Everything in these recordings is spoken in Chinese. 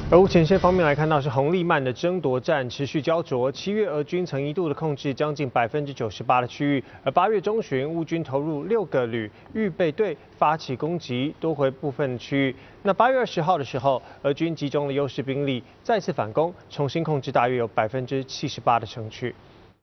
俄乌前线方面来看到，是洪利曼的争夺战持续焦灼。7月俄军曾一度的控制将近98%的区域，而8月中旬乌军投入6个旅预备队发起攻击，夺回部分区域。那8月20号的时候，俄军集中了优势兵力，再次反攻，重新控制大约有78%的城区。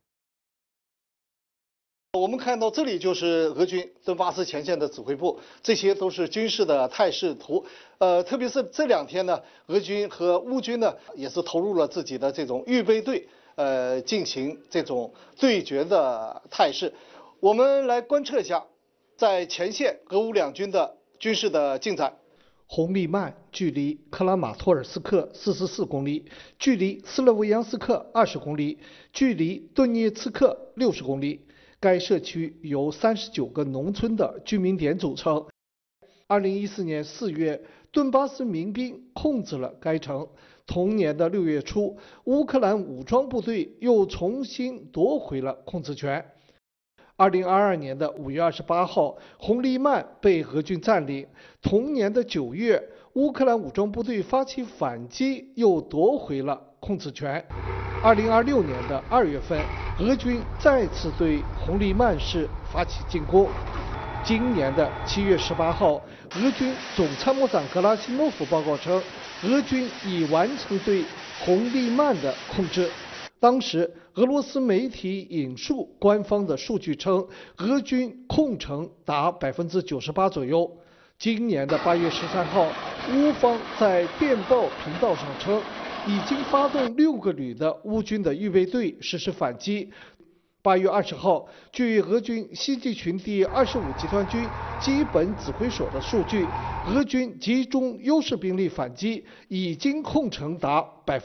我们看到这里就是俄军顿巴斯前线的指挥部，这些都是军事的态势图。特别是这2天呢，俄军和乌军呢也是投入了自己的这种预备队，进行这种对决的态势。我们来观测一下，在前线俄乌两军的军事的进展。 洪利曼距离克拉马托尔斯克44公里，距离斯洛维扬斯克20公里，距离顿涅茨克60公里。 该社区由39个农村的居民点组成。2014年4月，顿巴斯民兵控制了该城。同年的6月初，乌克兰武装部队又重新夺回了控制权。2022年的5月28号，洪利曼被俄军占领。同年的9月，乌克兰武装部队发起反击，又夺回了控制权。2026年的2月份，俄军再次对洪利曼市发起进攻。今年的7月18号，俄军总参谋长格拉西诺夫报告称，俄军已完成对洪利曼的控制。当时，俄罗斯媒体引述官方的数据称，俄军控城达98%左右。今年的8月13号，乌方在电报频道上称，已经发动6个旅的乌军的预备队实施反击。8月20号，据俄军西季群第25集团军基本指挥所的数据，俄军集中优势兵力反击，已经控城达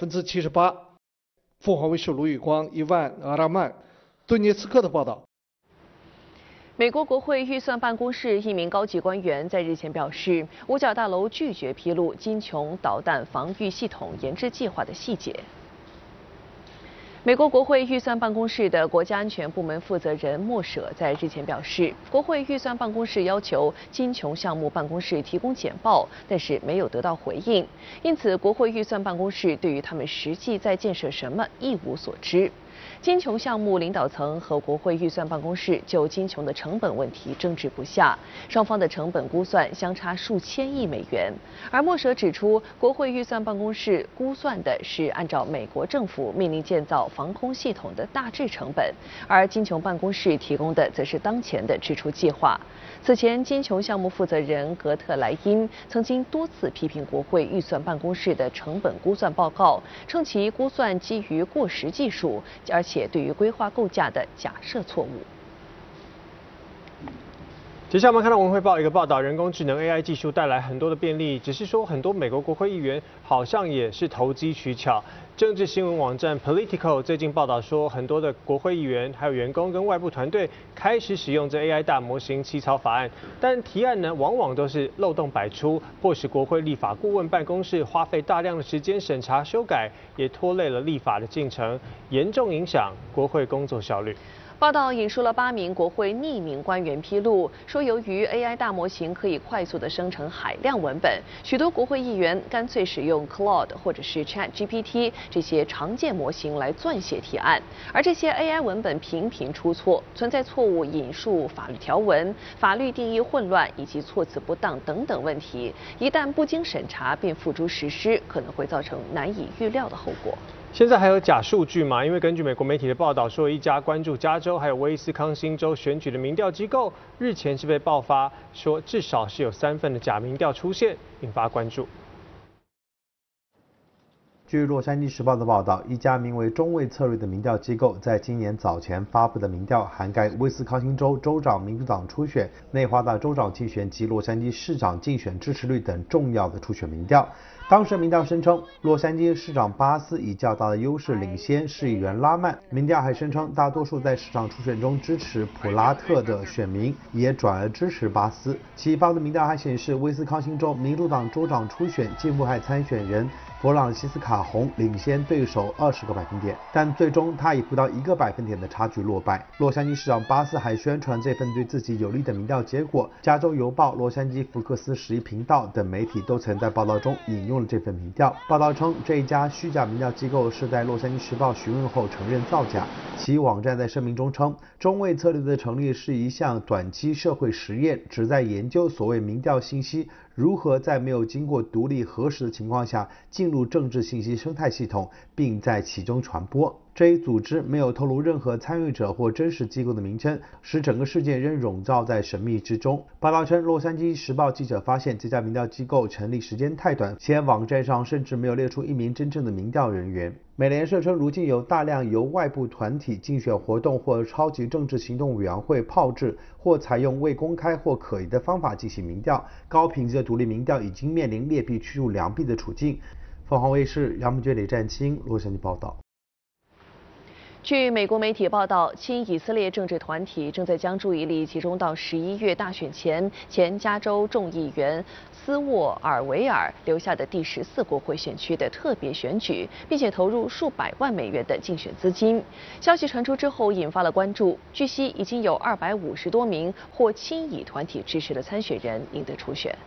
78%。凤凰卫视卢宇光、伊万·阿拉曼，顿涅茨克的报道。 美国国会预算办公室一名高级官员在日前表示，五角大楼拒绝披露金琼导弹防御系统研制计划的细节。美国国会预算办公室的国家安全部门负责人莫舍在日前表示，国会预算办公室要求金琼项目办公室提供简报，但是没有得到回应，因此国会预算办公室对于他们实际在建设什么一无所知。 金琼项目领导层和国会预算办公室就金琼的成本问题争执不下，双方的成本估算相差数千亿美元。而莫舍指出，国会预算办公室估算的是按照美国政府命令建造防空系统的大致成本，而金琼办公室提供的则是当前的支出计划。此前，金琼项目负责人格特莱因曾经多次批评国会预算办公室的成本估算报告，称其估算基于过时技术，而且对于规划构架的假设错误。 接下来我们看到文汇报一个报道，人工智能 AI 技术带来很多的便利，只是说很多美国国会议员好像也是投机取巧。政治新闻网站 Politico 最近报道说，很多的国会议员还有员工跟外部团队开始使用这 AI 大模型起草法案，但提案呢往往都是漏洞百出，迫使国会立法顾问办公室花费大量的时间审查修改，也拖累了立法的进程，严重影响国会工作效率。 报道引述了8名国会匿名官员披露，说由于 AI 大模型可以快速地生成海量文本，许多国会议员干脆使用 Claude 或者是 ChatGPT 这些常见模型来撰写提案，而这些 AI 文本频频出错，存在错误引述法律条文、法律定义混乱以及措辞不当等等问题，一旦不经审查并付诸实施，可能会造成难以预料的后果。 现在还有假数据吗？因为根据美国媒体的报道说，一家关注加州还有威斯康星州选举的民调机构，日前是被爆发说至少是有3份的假民调出现，引发关注。 据洛杉矶时报的报道，一家名为中卫策略的民调机构在今年早前发布的民调，涵盖威斯康星州州长民主党初选、内华达州长竞选及洛杉矶市长竞选支持率等重要的初选民调。当时民调声称，洛杉矶市长巴斯以较大的优势领先市议员拉曼。民调还声称，大多数在市长初选中支持普拉特的选民也转而支持巴斯。其发布的民调还显示，威斯康星州民主党州长初选进步派参选人弗朗西斯卡·洪领先对手20个百分点，但最终他以不到1个百分点的差距落败。洛杉矶市长巴斯还宣传这份对自己有利的民调结果，加州邮报、洛杉矶福克斯11频道等媒体都曾在报道中引用了这份民调。报道称，这一家虚假民调机构是在洛杉矶时报询问后承认造假。其网站在声明中称，中卫策略的成立是一项短期社会实验，旨在研究所谓民调信息如何在没有经过独立核实的情况下进入政治信息生态系统，并在其中传播。这一组织没有透露任何参与者或真实机构的名称，使整个事件仍笼罩在神秘之中。报道称，洛杉矶时报记者发现这家民调机构成立时间太短，且网站上甚至没有列出一名真正的民调人员。美联社称，如今有大量由外部团体、竞选活动或超级政治行动委员会炮制或采用未公开或可疑的方法进行民调，高品质的独立民调已经面临劣币驱逐良币的处境。凤凰卫视杨木觉、李占清洛杉矶报道。 据美国媒体报道，亲以色列政治团体正在将注意力集中到11月大选前加州众议员斯沃尔维尔留下的第14国会选区的特别选举，并且投入数百万美元的竞选资金。消息传出之后，引发了关注。据悉，已经有250多名获亲以团体支持的参选人赢得初选。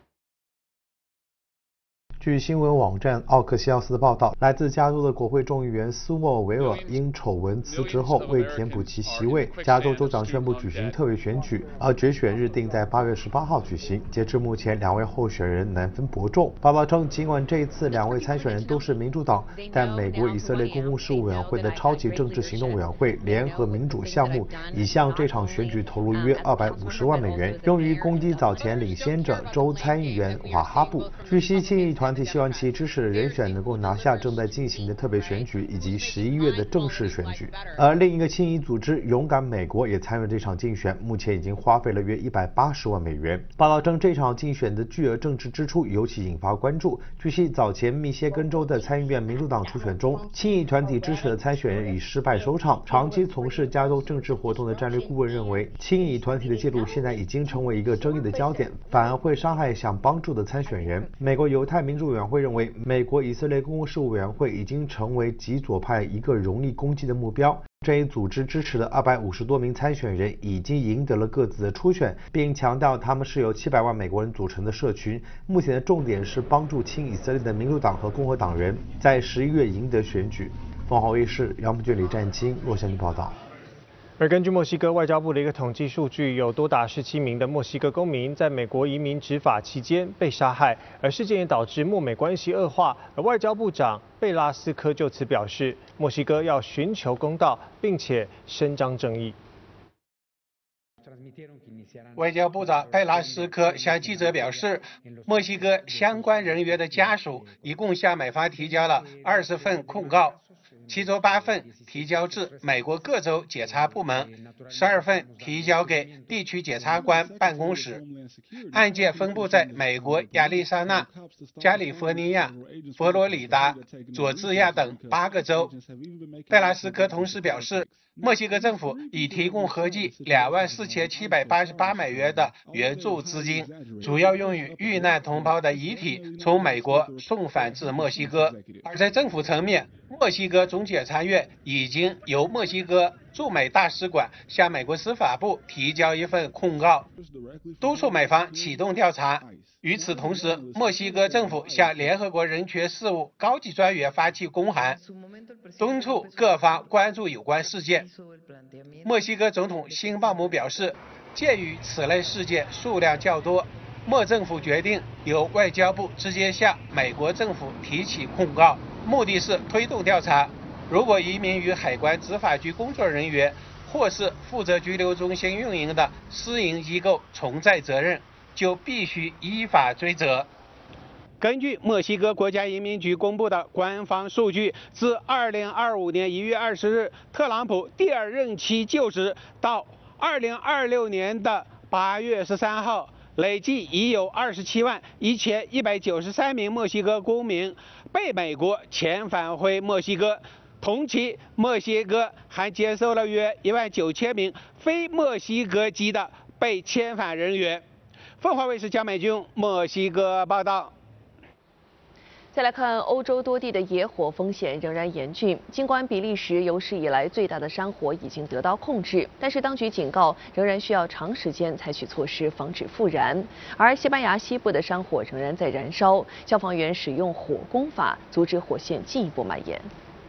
据新闻网站奥克西奥斯的报道，来自加州的国会众议员斯沃维尔因丑闻辞职后，为填补其席位，加州州长宣布举行特别选举，而决选日定在8月18号举行。截至目前，2位候选人难分伯仲。报道称，尽管这一次2位参选人都是民主党，但美国以色列公共事务委员会的超级政治行动委员会联合民主项目已向这场选举投入约250万美元，用于攻击早前领先者州参议员瓦哈布。据悉，亲以团体希望其支持的人选能够拿下正在进行的特别选举以及11月的正式选举。而另一个亲以组织勇敢美国也参与了这场竞选，目前已经花费了约180万美元。报道称，这场竞选的巨额政治支出尤其引发关注。据悉，早前密歇根州的参议院民主党初选中，亲以团体支持的参选人以失败收场。长期从事加州政治活动的战略顾问认为，亲以团体的介入现在已经成为一个争议的焦点，反而会伤害想帮助的参选人。美国犹太民主委员会认为，美国以色列公共事务委员会已经成为极左派一个容易攻击的目标。这一组织支持的250多名参选人已经赢得了各自的初选，并强调他们是由700万美国人组成的社群。目前的重点是帮助亲以色列的民主党和共和党人在11月赢得选举。凤凰卫视杨木觉、李占清洛杉矶报道。 而根据墨西哥外交部的一个统计数据，有多达17名的墨西哥公民在美国移民执法期间被杀害，而事件也导致墨美关系恶化。而外交部长贝拉斯科就此表示，墨西哥要寻求公道，并且伸张正义。 外交部长贝拉斯科向记者表示，墨西哥相关人员的家属一共向美方提交了20份控告。其中8份提交至美国各州检察部门，12份提交给地区检察官办公室。案件分布在美国亚利桑那、加利福尼亚、佛罗里达、佐治亚等8个州。贝拉斯科同时表示，墨西哥政府已提供合计24788美元的援助资金，主要用于遇难同胞的遗体从美国送返至墨西哥。而在政府层面，墨西哥总检察院已经由墨西哥驻美大使馆向美国司法部提交一份控告，督促美方启动调查。与此同时，墨西哥政府向联合国人权事务高级专员发起公函，敦促各方关注有关事件。墨西哥总统辛鲍姆表示，鉴于此类事件数量较多，墨政府决定由外交部直接向美国政府提起控告，目的是推动调查。如果移民与海关执法局工作人员或是负责拘留中心运营的私营机构存在责任，就必须依法追责。根据墨西哥国家移民局公布的官方数据，自2025年1月20日特朗普第2任期就职到2026年的8月13号，累计已有27万1193名墨西哥公民被美国遣返回墨西哥。同期，墨西哥还接收了约19000名非墨西哥籍的被遣返人员。凤凰卫视江美君墨西哥报道。 再来看欧洲多地的野火风险仍然严峻，尽管比利时有史以来最大的山火已经得到控制，但是当局警告仍然需要长时间采取措施防止复燃。而西班牙西部的山火仍然在燃烧，消防员使用火攻法阻止火线进一步蔓延。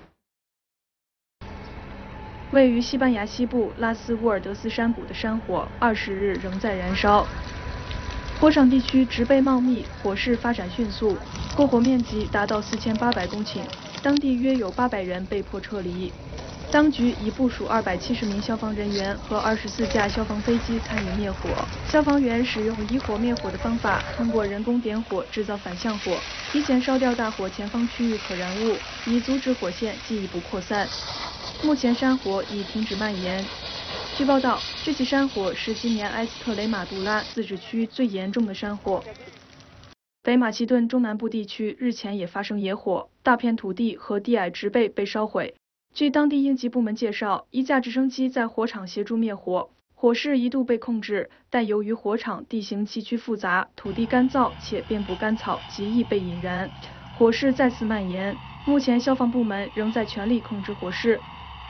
位于西班牙西部拉斯沃尔德斯山谷的山火20日仍在燃烧，火场地区植被茂密，火势发展迅速，过火面积达到4800公顷，当地约有800人被迫撤离。当局已部署270名消防人员和24架消防飞机参与灭火。消防员使用以火灭火的方法，通过人工点火制造反向火，提前烧掉大火前方区域可燃物，以阻止火线进一步扩散。目前山火已停止蔓延。据报道，这起山火是今年埃斯特雷马杜拉自治区最严重的山火。北马其顿中南部地区日前也发生野火，大片土地和低矮植被被烧毁。据当地应急部门介绍，一架直升机在火场协助灭火，火势一度被控制，但由于火场地形崎岖复杂，土地干燥且遍布干草，极易被引燃，火势再次蔓延。目前消防部门仍在全力控制火势。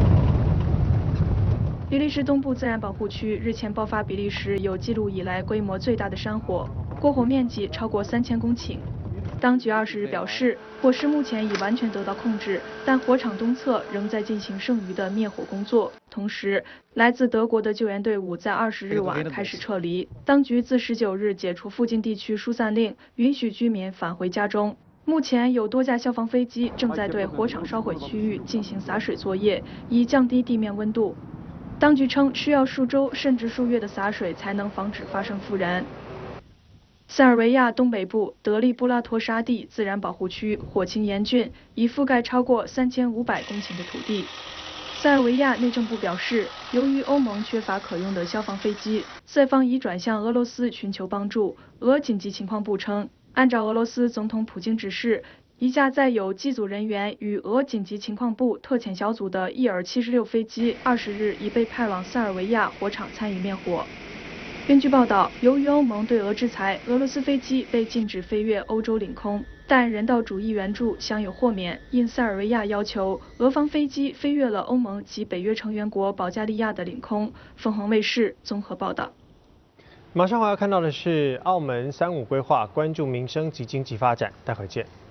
比利时东部自然保护区日前爆发比利时有记录以来规模最大的山火，过火面积超过3000公顷。当局20日表示，火势目前已完全得到控制，但火场东侧仍在进行剩余的灭火工作。同时，来自德国的救援队伍在20日晚开始撤离。当局自19日解除附近地区疏散令，允许居民返回家中。目前有多架消防飞机正在对火场烧毁区域进行洒水作业，以降低地面温度。当局称，需要数周甚至数月的洒水才能防止发生复燃。塞尔维亚东北部德利布拉托沙地自然保护区火情严峻，已覆盖超过3500公顷的土地。塞尔维亚内政部表示，由于欧盟缺乏可用的消防飞机，塞方已转向俄罗斯寻求帮助。俄紧急情况部称，按照俄罗斯总统普京指示，一架载有机组人员与俄紧急情况部特遣小组的伊尔76飞机20日已被派往塞尔维亚火场参与灭火。根据报道，由于欧盟对俄制裁，俄罗斯飞机被禁止飞越欧洲领空，但人道主义援助享有豁免，因塞尔维亚要求俄方飞机飞越了欧盟及北约成员国保加利亚的领空。凤凰卫视综合报道。 马上我要看到的是澳门3.5规划，关注民生及经济发展，待会见。